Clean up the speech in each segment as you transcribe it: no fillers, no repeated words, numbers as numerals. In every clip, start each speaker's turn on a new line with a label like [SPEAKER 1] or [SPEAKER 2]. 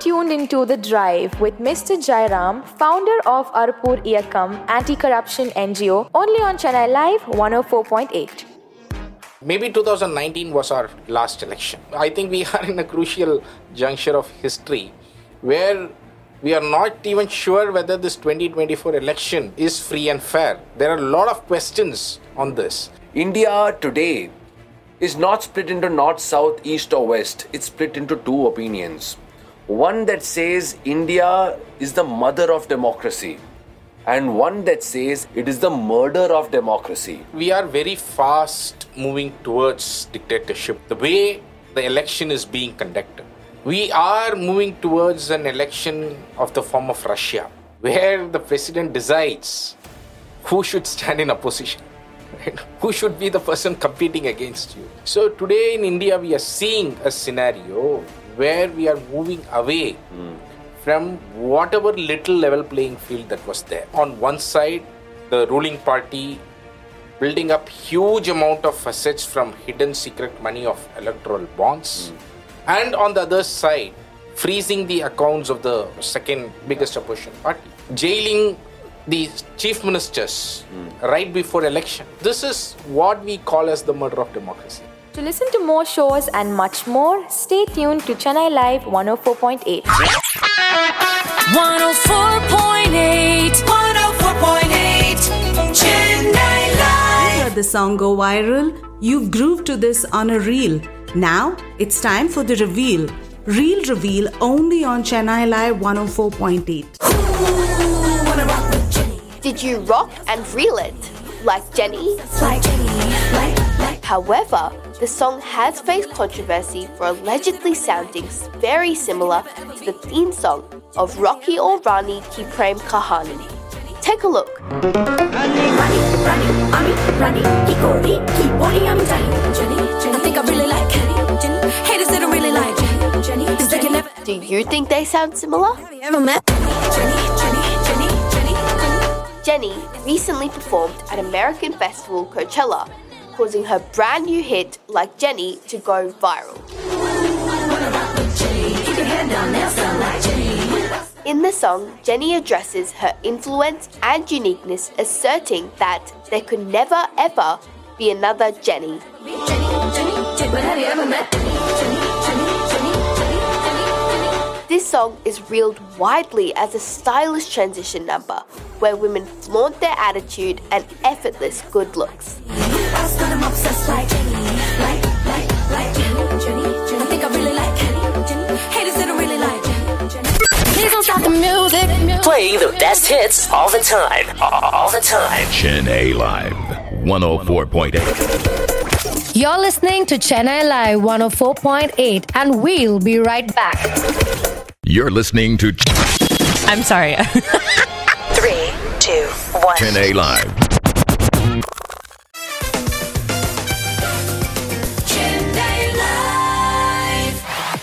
[SPEAKER 1] tuned into The Drive with Mr. Jairam, founder of Arpur Iyakam Anti-Corruption NGO, only on Chennai Live 104.8.
[SPEAKER 2] Maybe 2019 was our last election. I think we are in a crucial juncture of history where we are not even sure whether this 2024 election is free and fair. There are a lot of questions on this.
[SPEAKER 3] India today is not split into north, south, east or west. It's split into two opinions. One that says India is the mother of democracy, and one that says it is the murder of democracy.
[SPEAKER 2] We are very fast moving towards dictatorship. The way the election is being conducted, we are moving towards an election of the form of Russia, where the president decides who should stand in opposition. Right? Who should be the person competing against you? So today in India, we are seeing a scenario where we are moving away from whatever little level playing field that was there. On one side, the ruling party building up huge amount of assets from hidden secret money of electoral bonds. And on the other side, freezing the accounts of the second biggest opposition party. Jailing the chief ministers right before election. This is what we call as the murder of democracy.
[SPEAKER 1] To listen to more shows and much more, stay tuned to Chennai Live 104.8.
[SPEAKER 4] 104.8 Chennai Live.
[SPEAKER 5] You heard the song go viral. You've grooved to this on a reel. Now it's time for the reveal. Reel reveal only on Chennai Live 104.8.
[SPEAKER 6] Did you rock and reel it like Jenny? However, the song has faced controversy for allegedly sounding very similar to the theme song of Rocky Aur Rani Ki Prem Kahani. Take a look.
[SPEAKER 4] I think I really like Jenny. Haters they don't really like Jenny. Cause they can never.
[SPEAKER 6] Do you think they sound similar?
[SPEAKER 4] Have you ever met
[SPEAKER 6] Jenny recently performed at American festival Coachella, causing her brand new hit Like Jenny to go viral. In the song, Jenny addresses her influence and uniqueness, asserting that there could never ever be another Jenny. This song is reeled widely as a stylish transition number, where women flaunt their attitude and effortless good looks.
[SPEAKER 4] I think I really like Jenny. Haters they don't really like Jenny. Please don't stop the music.
[SPEAKER 7] Playing the best hits all the time. All the time.
[SPEAKER 8] Chennai Live 104.8.
[SPEAKER 9] You're listening to Chennai Live 104.8 and we'll be right back.
[SPEAKER 8] You're listening to
[SPEAKER 9] I'm sorry.
[SPEAKER 7] 3, 2, 1.
[SPEAKER 8] Chennai Live.
[SPEAKER 4] Chennai Live.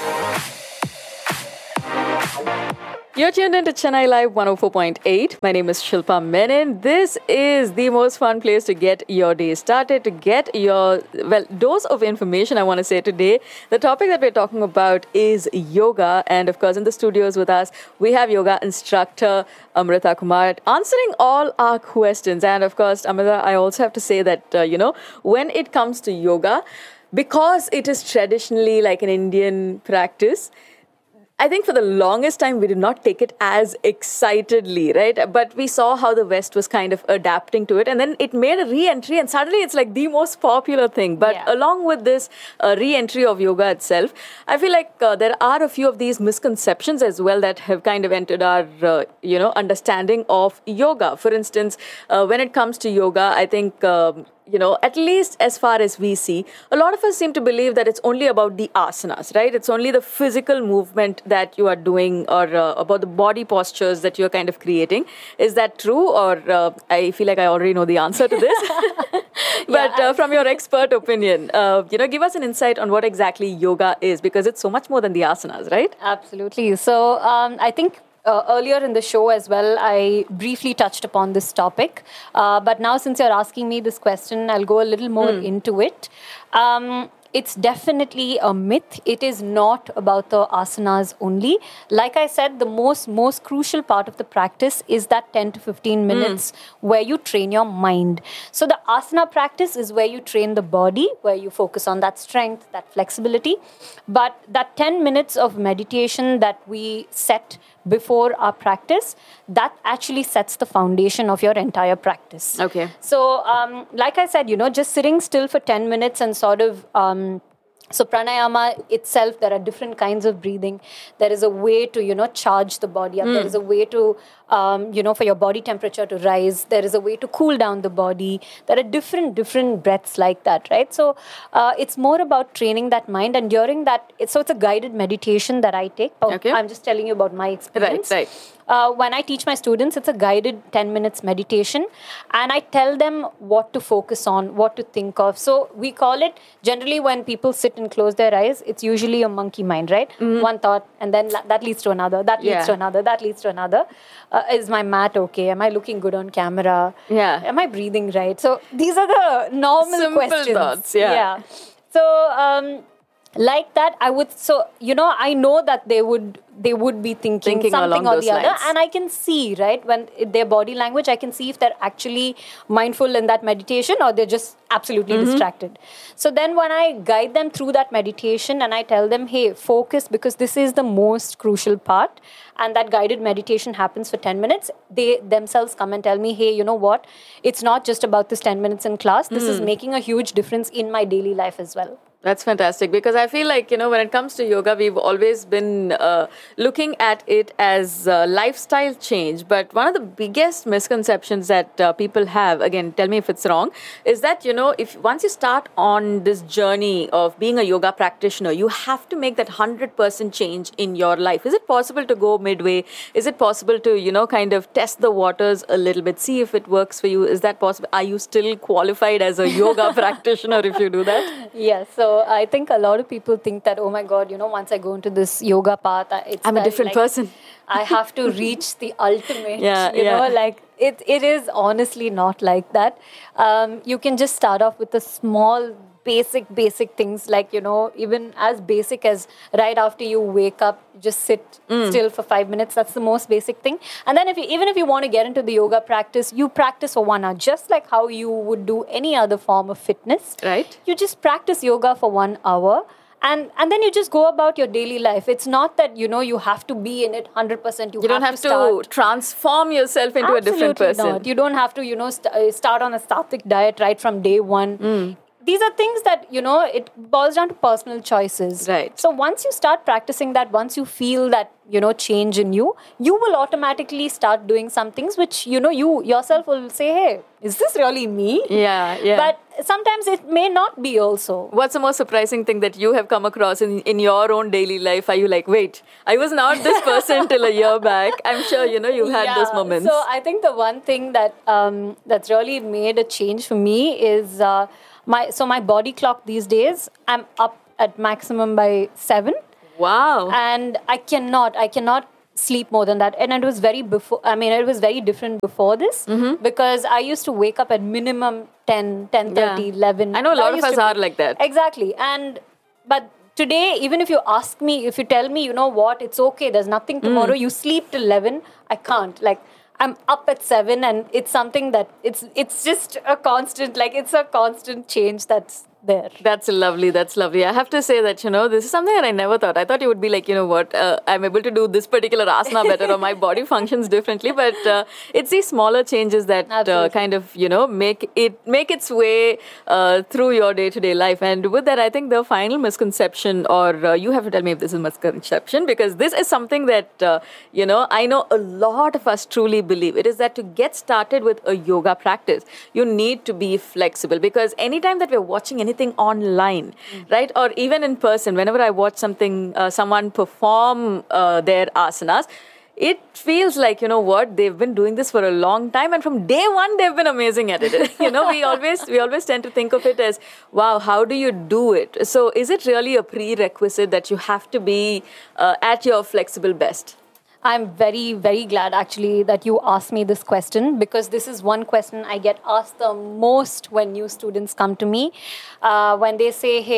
[SPEAKER 10] You're tuned into Chennai Live 104.8. My name is Shilpa Menon. This is the most fun place to get your day started, to get your, dose of information, I want to say today. The topic that we're talking about is yoga. And of course, in the studios with us, we have yoga instructor Amrita Kumar answering all our questions. And of course, Amrita, I also have to say that, when it comes to yoga, because it is traditionally like an Indian practice, I think for the longest time, we did not take it as excitedly, right? But we saw how the West was kind of adapting to it. And then it made a re-entry and suddenly it's like the most popular thing. But along with this re-entry of yoga itself, I feel like there are a few of these misconceptions as well that have kind of entered our, understanding of yoga. For instance, when it comes to yoga, I think... at least as far as we see, a lot of us seem to believe that it's only about the asanas, right? It's only the physical movement that you are doing or about the body postures that you're kind of creating. Is that true? Or I feel like I already know the answer to this. But from your expert opinion, give us an insight on what exactly yoga is, because it's so much more than the asanas, right?
[SPEAKER 11] Absolutely. So I think earlier in the show as well, I briefly touched upon this topic. But now since you're asking me this question, I'll go a little more into it. it's definitely a myth. It is not about the asanas only. Like I said, the most crucial part of the practice is that 10 to 15 minutes where you train your mind. So the asana practice is where you train the body, where you focus on that strength, that flexibility. But that 10 minutes of meditation that we set before our practice, that actually sets the foundation of your entire practice.
[SPEAKER 10] Okay.
[SPEAKER 11] So, like I said, just sitting still for 10 minutes and sort of, so pranayama itself, there are different kinds of breathing. There is a way to, charge the body up. There is a way to, for your body temperature to rise. There is a way to cool down the body. There are different breaths like that, right? So it's more about training that mind. And during that, it's a guided meditation that I take.
[SPEAKER 10] Okay.
[SPEAKER 11] I'm just telling you about my experience.
[SPEAKER 10] Right.
[SPEAKER 11] When I teach my students, it's a guided 10 minutes meditation. And I tell them what to focus on, what to think of. So we call it, generally when people sit and close their eyes, it's usually a monkey mind, right? One thought, and then that leads to another, that leads to another, that leads to another. Is my mat okay? Am I looking good on camera?
[SPEAKER 10] Yeah.
[SPEAKER 11] Am I breathing right? So these are the normal
[SPEAKER 10] Simple
[SPEAKER 11] questions.
[SPEAKER 10] thoughts, yeah.
[SPEAKER 11] So, like that, I know that they would be thinking something
[SPEAKER 10] along
[SPEAKER 11] or
[SPEAKER 10] those
[SPEAKER 11] the other,
[SPEAKER 10] lines.
[SPEAKER 11] and I can see, right, when their body language, I can see if they're actually mindful in that meditation or they're just absolutely distracted. So then when I guide them through that meditation and I tell them, hey, focus, because this is the most crucial part, and that guided meditation happens for 10 minutes, they themselves come and tell me, hey, you know what, it's not just about this 10 minutes in class, this is making a huge difference in my daily life as well.
[SPEAKER 10] That's fantastic, because I feel like, when it comes to yoga, we've always been looking at it as lifestyle change. But one of the biggest misconceptions that people have, again, tell me if it's wrong, is that, if once you start on this journey of being a yoga practitioner, you have to make that 100% change in your life. Is it possible to go midway? Is it possible to, kind of test the waters a little bit, see if it works for you? Is that possible? Are you still qualified as a yoga practitioner if you do that?
[SPEAKER 11] Yes. So I think a lot of people think that, oh my God, once I go into this yoga path,
[SPEAKER 10] I'm a different person.
[SPEAKER 11] I have to reach the ultimate,
[SPEAKER 10] Yeah.
[SPEAKER 11] It is honestly not like that. You can just start off with a small, basic things like, even as basic as right after you wake up, just sit still for 5 minutes. That's the most basic thing. And then even if you want to get into the yoga practice, you practice for 1 hour, just like how you would do any other form of fitness.
[SPEAKER 10] Right.
[SPEAKER 11] You just practice yoga for 1 hour. And then you just go about your daily life. It's not that, you have to be in it 100%. You
[SPEAKER 10] don't have to transform yourself into a different person.
[SPEAKER 11] Not. You don't have to, start on a sattvic diet right from day one. These are things that, it boils down to personal choices.
[SPEAKER 10] Right.
[SPEAKER 11] So once you start practicing that, once you feel that, change in you, you will automatically start doing some things which, you yourself will say, hey, is this really me?
[SPEAKER 10] Yeah.
[SPEAKER 11] But sometimes it may not be also.
[SPEAKER 10] What's the most surprising thing that you have come across in your own daily life? Are you like, wait, I was not this person till a year back. I'm sure, you've had those moments.
[SPEAKER 11] So I think the one thing that that's really made a change for me is my body clock these days, I'm up at maximum by 7.
[SPEAKER 10] Wow.
[SPEAKER 11] And I cannot sleep more than that. And it was very different before this, because I used to wake up at minimum 10:30, 11.
[SPEAKER 10] I know a lot of us are like that.
[SPEAKER 11] Exactly. But today, even if you ask me, if you tell me, it's okay, there's nothing tomorrow, you sleep till 11, I can't. I'm up at 7, and it's something that it's just a constant, it's a constant change that's there.
[SPEAKER 10] That's lovely. I have to say that, this is something that I never thought. I thought you would be like, I'm able to do this particular asana better, or my body functions differently. But it's these smaller changes that kind of, make its way through your day-to-day life. And with that, I think the final misconception, or you have to tell me if this is misconception, because this is something that, I know a lot of us truly believe. It is that to get started with a yoga practice, you need to be flexible, because anytime that we're watching anything online, right, or even in person, whenever I watch someone perform their asanas, it feels like, they've been doing this for a long time, and from day one they've been amazing at it. We always tend to think of it as, wow, how do you do it? So is it really a prerequisite that you have to be at your flexible best?
[SPEAKER 11] I'm very, very glad actually that you asked me this question, because this is one question I get asked the most when new students come to me. When they say, hey,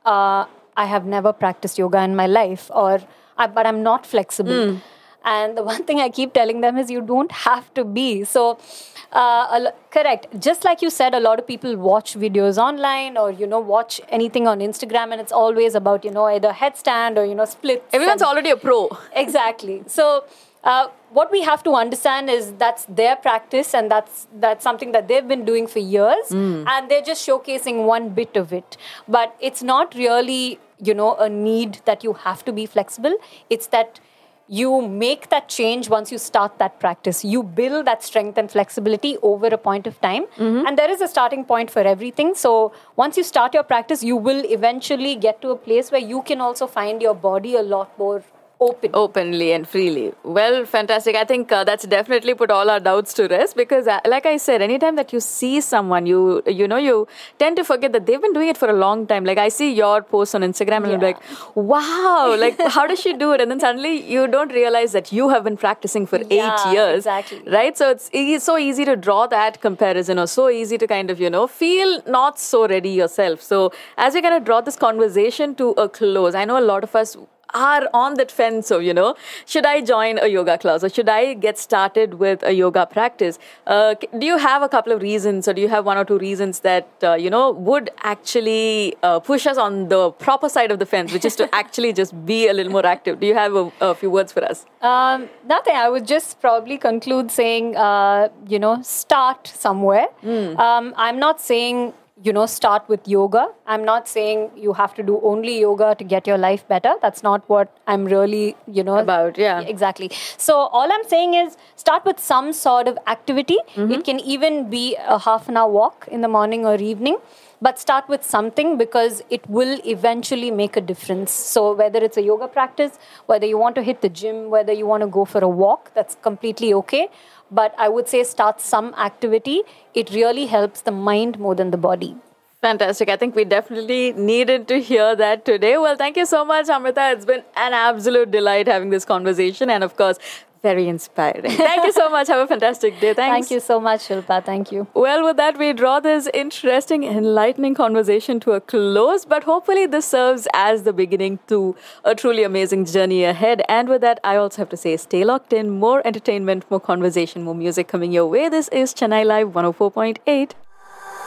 [SPEAKER 11] I have never practiced yoga in my life, but I'm not flexible. And the one thing I keep telling them is you don't have to be. So, correct. Just like you said, a lot of people watch videos online or, watch anything on Instagram, and it's always about, either headstand or, splits.
[SPEAKER 10] Everyone's already a pro.
[SPEAKER 11] Exactly. So, what we have to understand is that's their practice, and that's something that they've been doing for years, and they're just showcasing one bit of it. But it's not really, a need that you have to be flexible. It's that you make that change once you start that practice. You build that strength and flexibility over a point of time. And there is a starting point for everything. So once you start your practice, you will eventually get to a place where you can also find your body a lot more
[SPEAKER 10] openly and freely. Well, fantastic. I think that's definitely put all our doubts to rest, because like I said, anytime that you see someone, you tend to forget that they've been doing it for a long time. Like I see your posts on Instagram and I'm like, wow, like how does she do it? And then suddenly you don't realize that you have been practicing for 8 years.
[SPEAKER 11] Exactly.
[SPEAKER 10] Right? So it's so easy to draw that comparison, or so easy to kind of, feel not so ready yourself. So as we kind of draw this conversation to a close, I know a lot of us are on that fence of, should I join a yoga class or should I get started with a yoga practice? Do you have a couple of reasons, or do you have one or two reasons that, would actually push us on the proper side of the fence, which is to actually just be a little more active? Do you have a few words for us?
[SPEAKER 11] Nothing. I would just probably conclude saying, start somewhere. I'm not saying start with yoga. I'm not saying you have to do only yoga to get your life better. That's not what I'm really,
[SPEAKER 10] about. Yeah,
[SPEAKER 11] exactly. So all I'm saying is start with some sort of activity. It can even be a half an hour walk in the morning or evening, but start with something, because it will eventually make a difference. So whether it's a yoga practice, whether you want to hit the gym, whether you want to go for a walk, that's completely okay. But I would say start some activity. It really helps the mind more than the body.
[SPEAKER 10] Fantastic. I think we definitely needed to hear that today. Well, thank you so much, Amrita. It's been an absolute delight having this conversation, and of course, very inspiring. Thank you so much. Have a fantastic day. Thanks.
[SPEAKER 11] Thank you so much, Shilpa. Thank you.
[SPEAKER 10] Well, with that, we draw this interesting, enlightening conversation to a close, but hopefully this serves as the beginning to a truly amazing journey ahead. And with that, I also have to say, stay locked in. More entertainment, more conversation, more music coming your way. This is Chennai Live 104.8.